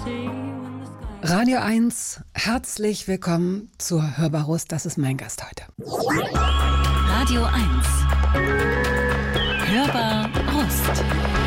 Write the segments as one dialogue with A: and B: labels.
A: Radio 1, herzlich willkommen zur Hörbarust. Das ist mein Gast heute.
B: Radio 1, Hörbarust.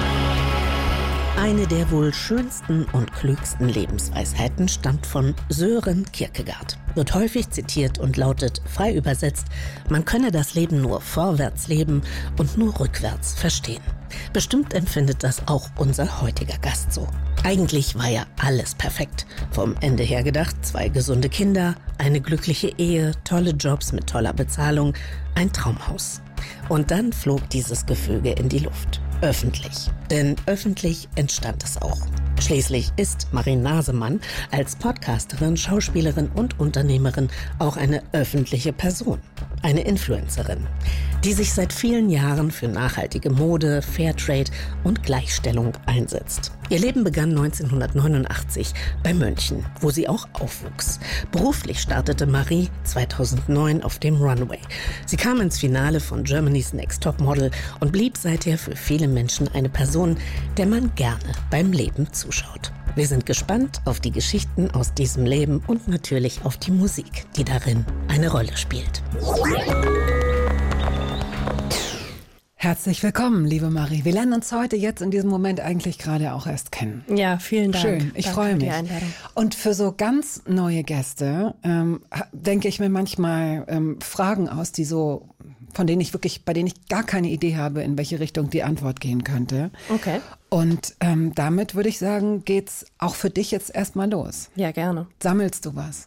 C: Eine der wohl schönsten und klügsten Lebensweisheiten stammt von Søren Kierkegaard. Wird häufig zitiert und lautet, frei übersetzt, man könne das Leben nur vorwärts leben und nur rückwärts verstehen. Bestimmt empfindet das auch unser heutiger Gast so. Eigentlich war ja alles perfekt. Vom Ende her gedacht, 2 gesunde Kinder, eine glückliche Ehe, tolle Jobs mit toller Bezahlung, ein Traumhaus. Und dann flog dieses Gefüge in die Luft. Öffentlich. Denn öffentlich entstand es auch. Schließlich ist Marie Nasemann als Podcasterin, Schauspielerin und Unternehmerin auch eine öffentliche Person. Eine Influencerin, die sich seit vielen Jahren für nachhaltige Mode, Fairtrade und Gleichstellung einsetzt. Ihr Leben begann 1989 bei München, wo sie auch aufwuchs. Beruflich startete Marie 2009 auf dem Runway. Sie kam ins Finale von Germany's Next Top Model und blieb seither für viele Menschen eine Person, der man gerne beim Leben zuschaut. Wir sind gespannt auf die Geschichten aus diesem Leben und natürlich auf die Musik, die darin eine Rolle spielt.
A: Herzlich willkommen, liebe Marie. Wir lernen uns heute jetzt in diesem Moment eigentlich gerade auch erst kennen.
D: Ja, vielen Dank.
A: Schön, ich freue mich. Und für so ganz neue Gäste denke ich mir manchmal Fragen aus, die so, bei denen ich gar keine Idee habe, in welche Richtung die Antwort gehen könnte.
D: Okay.
A: Und damit würde ich sagen, geht's auch für dich jetzt erstmal los.
D: Ja, gerne.
A: Sammelst du was?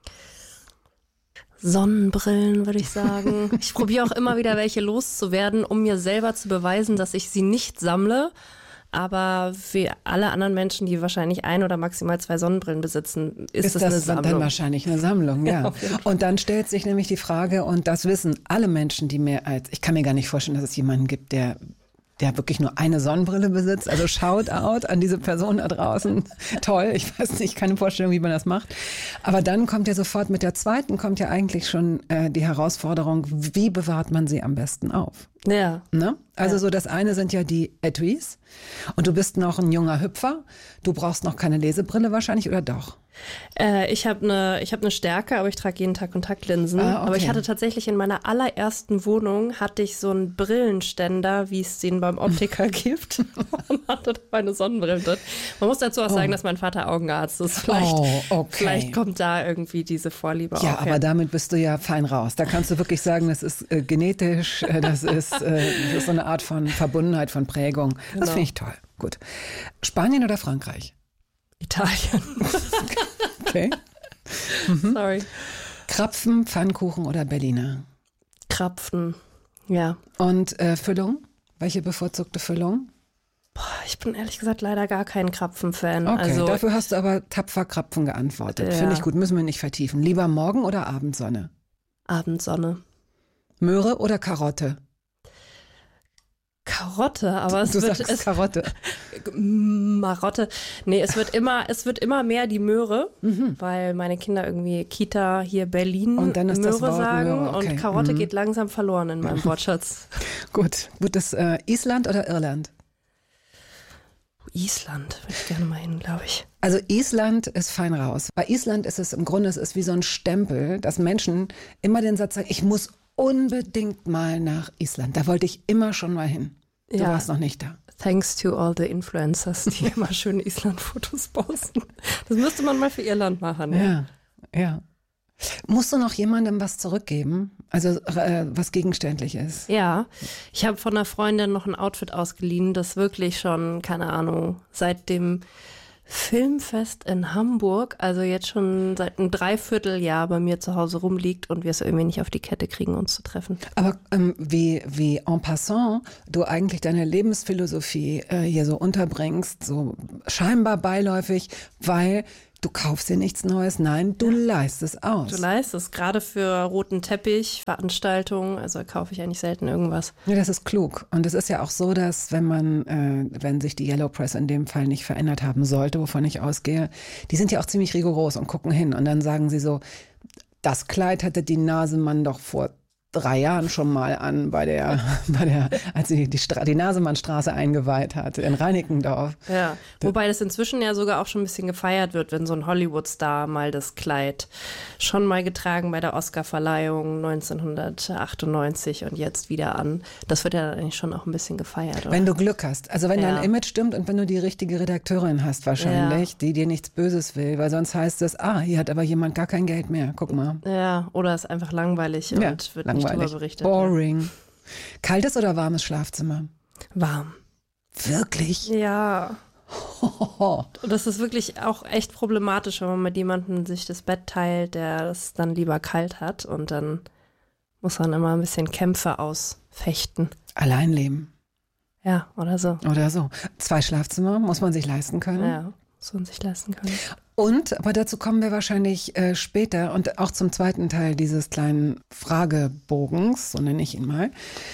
D: Sonnenbrillen, würde ich sagen. Ich probiere auch immer wieder welche loszuwerden, um mir selber zu beweisen, dass ich sie nicht sammle. Aber für alle anderen Menschen, die wahrscheinlich 1 oder maximal 2 Sonnenbrillen besitzen, ist das eine Sammlung.
A: Dann wahrscheinlich eine Sammlung, ja. Und dann stellt sich nämlich die Frage, und das wissen alle Menschen, ich kann mir gar nicht vorstellen, dass es jemanden gibt, der wirklich nur eine Sonnenbrille besitzt. Also Shoutout an diese Person da draußen. Toll, ich weiß nicht, keine Vorstellung, wie man das macht. Aber dann kommt ja sofort mit der zweiten, kommt ja eigentlich schon die Herausforderung, wie bewahrt man sie am besten auf?
D: Ja.
A: Ne? Also so das eine sind ja die Etuis und du bist noch ein junger Hüpfer. Du brauchst noch keine Lesebrille wahrscheinlich, oder doch?
D: Ich habe eine Stärke, aber ich trage jeden Tag Kontaktlinsen.
A: Okay.
D: Aber ich hatte tatsächlich in meiner allerersten Wohnung so einen Brillenständer, wie es den beim Optiker gibt. Und hatte da meine Sonnenbrillen drin. Man muss dazu auch sagen, dass mein Vater Augenarzt ist. Vielleicht kommt da irgendwie diese Vorliebe auf.
A: Ja, aber damit bist du ja fein raus. Da kannst du wirklich sagen, das ist genetisch, das ist so eine Art von Verbundenheit, von Prägung.
D: Genau.
A: Das finde ich toll. Gut. Spanien oder Frankreich?
D: Italien.
A: Okay.
D: Sorry.
A: Krapfen, Pfannkuchen oder Berliner?
D: Krapfen, ja.
A: Und Füllung? Welche bevorzugte Füllung?
D: Ich bin ehrlich gesagt leider gar kein Krapfen-Fan.
A: Okay,
D: also,
A: dafür hast du aber tapfer Krapfen geantwortet.
D: Ja.
A: Finde ich gut, müssen wir nicht vertiefen. Lieber Morgen- oder Abendsonne?
D: Abendsonne.
A: Möhre oder Karotte?
D: Karotte, aber
A: Karotte.
D: Marotte. Nee, es wird immer mehr die Möhre, weil meine Kinder irgendwie Kita hier Berlin
A: Und dann ist
D: Möhre
A: das Wort
D: sagen
A: Möhre, okay.
D: Und Karotte geht langsam verloren in meinem Wortschatz.
A: Gut, das Island oder Irland?
D: Island würde ich gerne mal hin, glaube ich.
A: Also Island ist fein raus. Bei Island ist es im Grunde, es ist wie so ein Stempel, dass Menschen immer den Satz sagen, ich muss unbedingt mal nach Island. Da wollte ich immer schon mal hin. Du warst noch nicht da.
D: Thanks to all the influencers, die immer schöne Island-Fotos posten. Das müsste man mal für ihr Land machen.
A: Ja. Musst du noch jemandem was zurückgeben? Also was gegenständlich ist?
D: Ja, ich habe von einer Freundin noch ein Outfit ausgeliehen, das wirklich schon, keine Ahnung, seit dem Filmfest in Hamburg, also jetzt schon seit einem Dreivierteljahr bei mir zu Hause rumliegt und wir es irgendwie nicht auf die Kette kriegen, uns zu treffen.
A: Aber wie en passant du eigentlich deine Lebensphilosophie hier so unterbringst, so scheinbar beiläufig, weil du kaufst dir nichts Neues, nein, du leistest aus.
D: Du leistest, gerade für roten Teppich, Veranstaltungen, also kaufe ich eigentlich selten irgendwas.
A: Ja, das ist klug. Und es ist ja auch so, dass wenn sich die Yellow Press in dem Fall nicht verändert haben sollte, wovon ich ausgehe, die sind ja auch ziemlich rigoros und gucken hin und dann sagen sie so, das Kleid hatte die Nasemann doch vor 3 Jahren schon mal an als sie die Nasemannstraße eingeweiht hat in Reinickendorf.
D: Ja, wobei das inzwischen ja sogar auch schon ein bisschen gefeiert wird, wenn so ein Hollywood-Star mal das Kleid schon mal getragen bei der Oscar-Verleihung 1998 und jetzt wieder an. Das wird ja eigentlich schon auch ein bisschen gefeiert, oder?
A: Wenn du Glück hast, also wenn dein Image stimmt und wenn du die richtige Redakteurin hast wahrscheinlich, die dir nichts Böses will, weil sonst heißt es, hier hat aber jemand gar kein Geld mehr, guck mal.
D: Ja, oder ist einfach langweilig und wird nicht drüber berichtet.
A: Boring. Kaltes oder warmes Schlafzimmer?
D: Warm.
A: Wirklich?
D: Ja. Und das ist wirklich auch echt problematisch, wenn man mit jemandem sich das Bett teilt, der das dann lieber kalt hat und dann muss man immer ein bisschen Kämpfe ausfechten.
A: Allein leben.
D: Ja, oder so.
A: 2 Schlafzimmer muss man sich leisten können.
D: Ja, muss man sich leisten können.
A: Und, aber dazu kommen wir wahrscheinlich später und auch zum zweiten Teil dieses kleinen Fragebogens, so nenne ich ihn mal.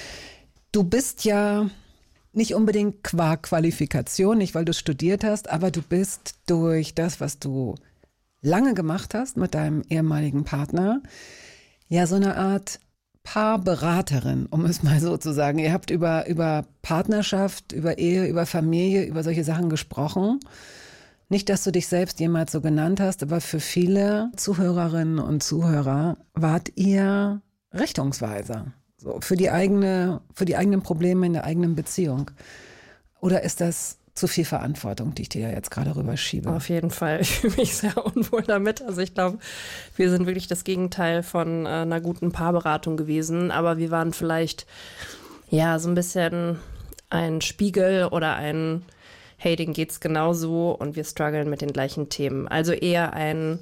A: Du bist ja nicht unbedingt qua Qualifikation, nicht weil du studiert hast, aber du bist durch das, was du lange gemacht hast mit deinem ehemaligen Partner, ja so eine Art Paarberaterin, um es mal so zu sagen. Ihr habt über Partnerschaft, über Ehe, über Familie, über solche Sachen gesprochen. Nicht, dass du dich selbst jemals so genannt hast, aber für viele Zuhörerinnen und Zuhörer wart ihr Richtungsweiser. So, für die eigenen Probleme in der eigenen Beziehung. Oder ist das zu viel Verantwortung, die ich dir jetzt gerade rüberschiebe?
D: Auf jeden Fall. Ich fühle mich sehr unwohl damit. Also ich glaube, wir sind wirklich das Gegenteil von einer guten Paarberatung gewesen. Aber wir waren vielleicht ja so ein bisschen ein Spiegel oder ein hey, denen geht's genauso und wir strugglen mit den gleichen Themen. Also eher ein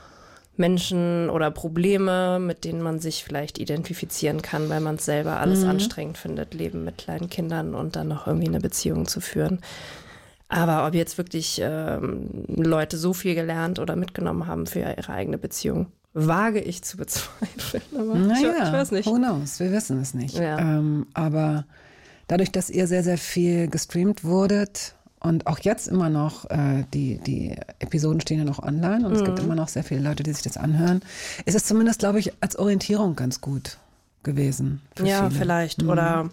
D: Menschen oder Probleme, mit denen man sich vielleicht identifizieren kann, weil man es selber alles anstrengend findet, Leben mit kleinen Kindern und dann noch irgendwie eine Beziehung zu führen. Aber ob jetzt wirklich Leute so viel gelernt oder mitgenommen haben für ihre eigene Beziehung, wage ich zu bezweifeln. Aber ich weiß nicht.
A: Who knows? Wir wissen es nicht.
D: Ja.
A: Aber dadurch, dass ihr sehr, sehr viel gestreamt wurdet, und auch jetzt immer noch, die Episoden stehen ja noch online und es gibt immer noch sehr viele Leute, die sich das anhören, ist es zumindest, glaube ich, als Orientierung ganz gut gewesen.
D: Ja,
A: viele.
D: Vielleicht. Oder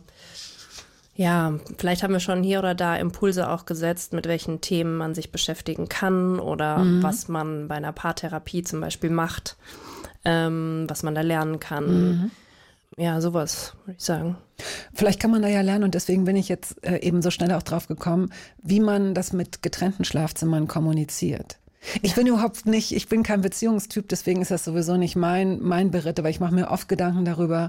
D: ja, vielleicht haben wir schon hier oder da Impulse auch gesetzt, mit welchen Themen man sich beschäftigen kann oder was man bei einer Paartherapie zum Beispiel macht, was man da lernen kann. Ja, sowas, würde ich sagen.
A: Vielleicht kann man da ja lernen und deswegen bin ich jetzt eben so schnell auch drauf gekommen, wie man das mit getrennten Schlafzimmern kommuniziert. Ich bin kein Beziehungstyp, deswegen ist das sowieso nicht mein Beritt, aber ich mache mir oft Gedanken darüber,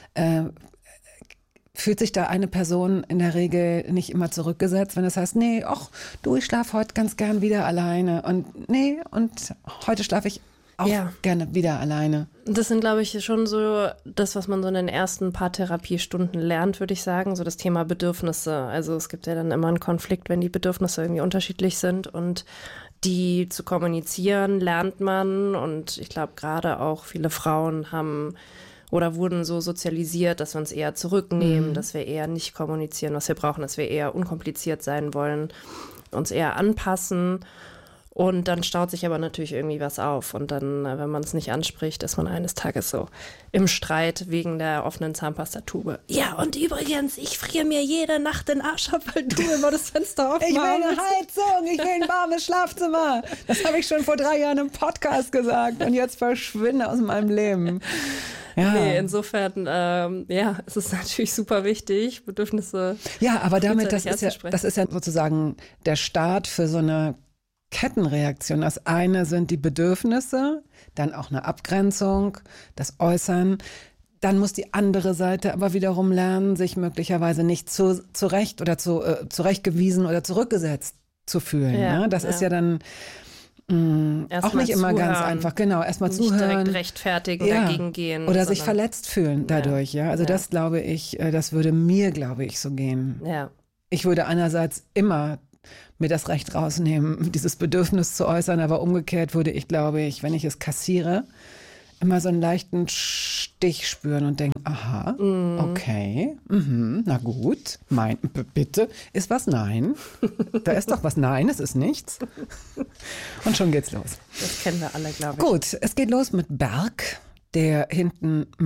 A: fühlt sich da eine Person in der Regel nicht immer zurückgesetzt, wenn das heißt, nee, ach du, ich schlafe heute ganz gern wieder alleine und nee, und heute schlafe ich auch gerne wieder alleine.
D: Das sind, glaube ich, schon so das, was man so in den ersten paar Therapiestunden lernt, würde ich sagen, so das Thema Bedürfnisse. Also es gibt ja dann immer einen Konflikt, wenn die Bedürfnisse irgendwie unterschiedlich sind und die zu kommunizieren lernt man und ich glaube gerade auch viele Frauen haben oder wurden so sozialisiert, dass wir uns eher zurücknehmen, dass wir eher nicht kommunizieren, was wir brauchen, dass wir eher unkompliziert sein wollen, uns eher anpassen. Und dann staut sich aber natürlich irgendwie was auf. Und dann, wenn man es nicht anspricht, ist man eines Tages so im Streit wegen der offenen Zahnpastatube. Ja, und übrigens, ich friere mir jede Nacht den Arsch ab, weil du immer das Fenster aufmachst.
A: Ich will eine Heizung, ich will ein warmes Schlafzimmer. Das habe ich schon vor 3 Jahren im Podcast gesagt und jetzt verschwinde aus meinem Leben. Ja.
D: Nee, insofern, es ist natürlich super wichtig, Bedürfnisse.
A: Ja, aber damit, das ist ja sozusagen der Start für so eine Kettenreaktion. Das eine sind die Bedürfnisse, dann auch eine Abgrenzung, das Äußern. Dann muss die andere Seite aber wiederum lernen, sich möglicherweise nicht zurecht oder zurechtgewiesen oder zurückgesetzt zu fühlen.
D: Ja,
A: ne? Das ist ja dann auch nicht immer ganz einfach. Genau, erstmal zuhören.
D: Nicht direkt rechtfertigen, dagegen gehen.
A: Oder sich verletzt fühlen dadurch. Ja, also das glaube ich, das würde mir, glaube ich, so gehen.
D: Ja.
A: Ich würde einerseits immer mir das Recht rausnehmen, dieses Bedürfnis zu äußern, aber umgekehrt würde ich, glaube ich, wenn ich es kassiere, immer so einen leichten Stich spüren und denken, aha, okay, na gut, bitte, ist was Nein? Da ist doch was Nein, es ist nichts. Und schon geht's los.
D: Das kennen wir alle, glaube ich.
A: Gut, es geht los mit Berg, der hinten mit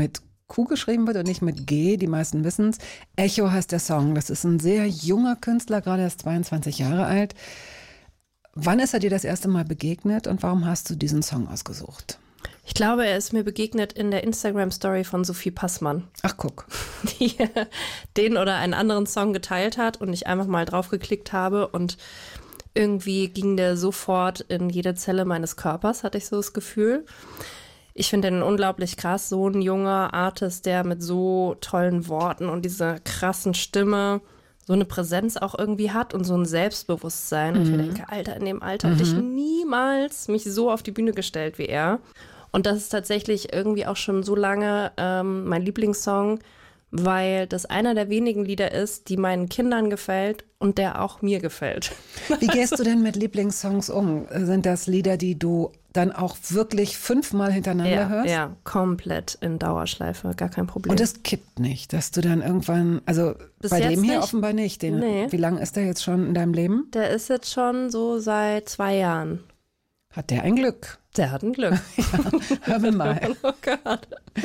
A: Q geschrieben wird und nicht mit G, die meisten wissen es. Echo heißt der Song. Das ist ein sehr junger Künstler, gerade erst 22 Jahre alt. Wann ist er dir das erste Mal begegnet und warum hast du diesen Song ausgesucht?
D: Ich glaube, er ist mir begegnet in der Instagram-Story von Sophie Passmann.
A: Ach, guck.
D: Die den oder einen anderen Song geteilt hat und ich einfach mal drauf geklickt habe und irgendwie ging der sofort in jede Zelle meines Körpers, hatte ich so das Gefühl. Ich finde den unglaublich krass, so ein junger Artist, der mit so tollen Worten und dieser krassen Stimme so eine Präsenz auch irgendwie hat und so ein Selbstbewusstsein. Und ich mir denke, Alter, in dem Alter hätte ich niemals mich so auf die Bühne gestellt wie er. Und das ist tatsächlich irgendwie auch schon so lange mein Lieblingssong, weil das einer der wenigen Lieder ist, die meinen Kindern gefällt und der auch mir gefällt.
A: Wie gehst du denn mit Lieblingssongs um? Sind das Lieder, die du dann auch wirklich 5-mal hintereinander hörst?
D: Ja, komplett in Dauerschleife, gar kein Problem.
A: Und es kippt nicht, dass du dann irgendwann, also
D: Bis
A: bei
D: jetzt
A: dem hier
D: nicht.
A: offenbar nicht.
D: Nee.
A: Wie lange ist der jetzt schon in deinem Leben?
D: Der ist jetzt schon so seit 2 Jahren.
A: Hat der ein Glück?
D: Der hat ein Glück.
A: Hör mir mal.
D: Oh Gott.